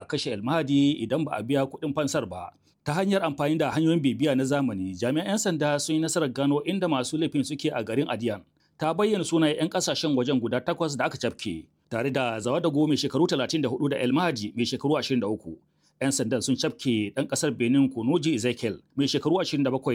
kashe El Mahdi idan ba a biya kuɗin fansar ba. Ta hanyar amfani da hanyoyin bibiya na zamani, jami'an 'yan sanda sun yi nasarar gano inda masu laifin suke a garin Adiyan. Ta bayyana sunayen 'yan kasashen wajen guda 8 da aka cafke, tare da Zawadago mai shekaru 34 da El Mahdi mai shekaru 23. 'Yan sandan sun cafke ɗan ƙasar Benin Kunoji Ezekiel mai shekaru 27